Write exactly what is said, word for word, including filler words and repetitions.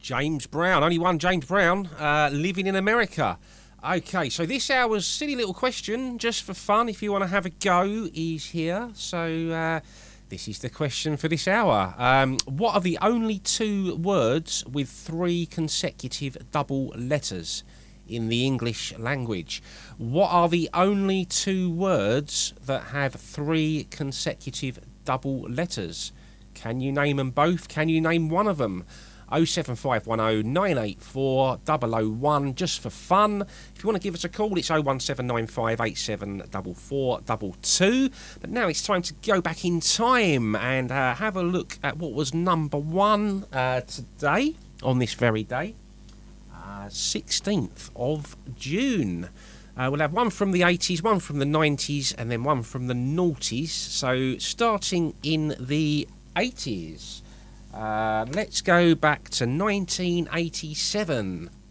James Brown, only one James Brown, uh, living in America. Okay, so this hour's silly little question, just for fun, if you want to have a go, is here. So uh, this is the question for this hour. Um, what are the only two words with three consecutive double letters in the English language? What are the only two words that have three consecutive double letters? Can you name them both? Can you name one of them? oh seven five one oh nine eight four oh oh one, just for fun. If you want to give us a call, it's oh one seven nine five eight seven four four two two. But now it's time to go back in time and uh, have a look at what was number one uh, today, on this very day, uh, sixteenth of June. Uh, we'll have one from the eighties, one from the nineties, and then one from the noughties. So starting in the eighties. Uh, let's go back to nineteen eighty-seven.